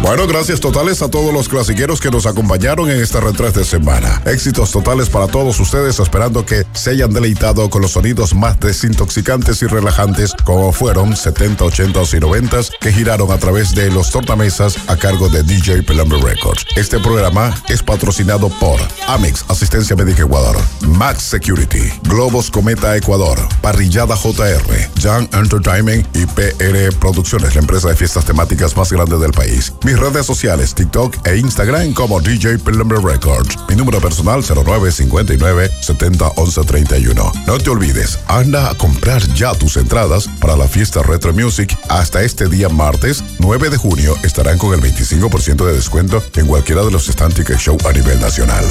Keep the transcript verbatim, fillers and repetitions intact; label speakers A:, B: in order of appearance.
A: Bueno, gracias totales a todos los clasiqueros que nos acompañaron en este retres de semana. Éxitos totales para todos ustedes, esperando que se hayan deleitado con los sonidos más desintoxicantes y relajantes, como fueron setenta, ochenta y noventa que giraron a través de los tornamesas a cargo de D J Pelambre Records. Este programa es patrocinado por Amex, Asistencia Médica Ecuador, Max Security, Globos Cometa Ecuador, Parrillada J R, Young Entertainment y P R Producciones, la empresa de fiestas temáticas más grande del país. Mis redes sociales, TikTok e Instagram como D J Pelambre Records. Mi número personal cero nueve cincuenta y nueve setenta once treinta y uno. No te olvides, anda a comprar ya tus entradas para la fiesta Retro Music. Hasta este día martes nueve de junio estarán con el veinticinco por ciento de descuento en cualquiera de los Stand Ticket Show a nivel nacional.